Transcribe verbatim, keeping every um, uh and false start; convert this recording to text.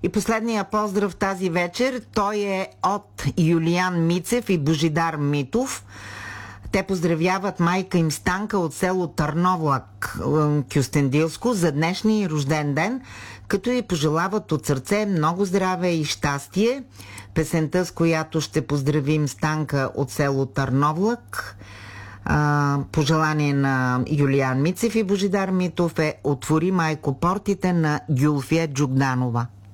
И последния поздрав тази вечер, той е от Юлиян Мицев и Божидар Митов. Те поздравяват майка им Станка от село Търновлак, Кюстендилско, за днешния рожден ден, като й пожелават от сърце много здраве и щастие. Песента, с която ще поздравим Станка от село Търновлак, пожелание на Юлиян Мицев и Божидар Митов, е "Отвори, майко, портите" на Гюлфия Джугданова.